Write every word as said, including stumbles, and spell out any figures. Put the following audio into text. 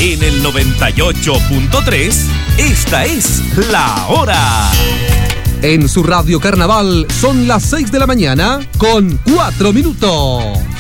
En el noventa y ocho punto tres, esta es La Hora. En su radio Carnaval son las seis de la mañana con cuatro minutos.